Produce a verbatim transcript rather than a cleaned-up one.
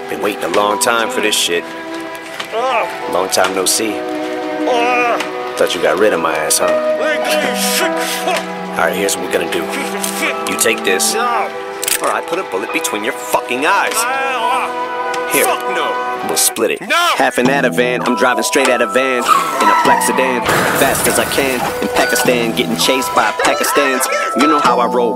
Been waiting a long time for this shit. Long time no see. Thought you got rid of my ass, huh? Alright, here's what we're gonna do. You take this, or I put a bullet between your fucking eyes. Here, we'll split it. Half in Ativan, I'm driving straight out of van in a black sedan, fast as I can. In Pakistan, getting chased by Pakistans. You know how I roll.